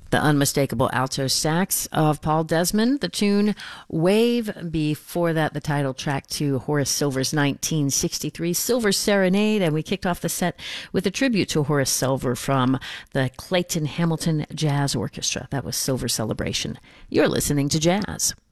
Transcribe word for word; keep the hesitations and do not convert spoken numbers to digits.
The unmistakable alto sax of Paul Desmond, the tune Wave. Before that, the title track to Horace Silver's nineteen sixty-three Silver Serenade, and we kicked off the set with a tribute to Horace Silver from the Clayton Hamilton Jazz Orchestra. That was Silver Celebration. You're listening to Jazz.